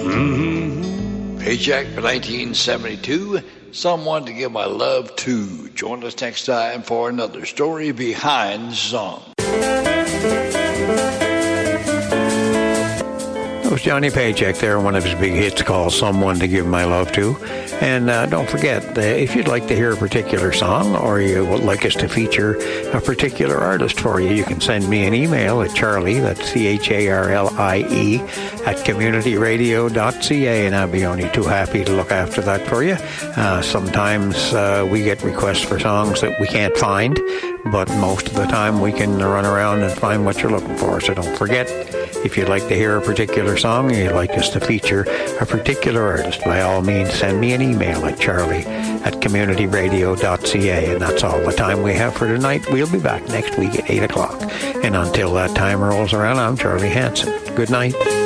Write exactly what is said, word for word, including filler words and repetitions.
Mm-hmm. Paycheck for nineteen seventy-two. Someone to give my love to. Join us next time for another story behind the song. That was Johnny Paycheck there, one of his big hits called Someone to Give My Love To. And uh, don't forget, uh, if you'd like to hear a particular song or you would like us to feature a particular artist for you, you can send me an email at Charlie, that's C H A R L I E, at community radio dot c a, and I'll be only too happy to look after that for you. Uh, sometimes uh, we get requests for songs that we can't find, but most of the time we can run around and find what you're looking for. So don't forget, if you'd like to hear a particular song or you'd like us to feature a particular artist, by all means, send me an email at Charlie at community radio dot c a. And that's all the time we have for tonight. We'll be back next week at eight o'clock. And until that time rolls around, I'm Charlie Hanson. Good night.